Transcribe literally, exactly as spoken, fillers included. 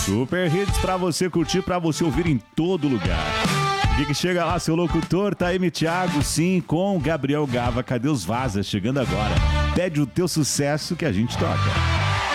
Super hits pra você curtir, pra você ouvir em todo lugar. E que chega lá, seu locutor, Taime Thiago, sim, com Gabriel Gava. Cadê os Vazas? Chegando agora. Pede o teu sucesso que a gente toca.